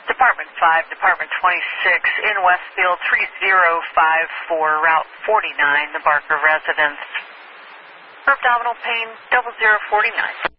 Department 5, Department 26 in Westfield, 3054, Route 49, the Barker residence. For abdominal pain, 0049.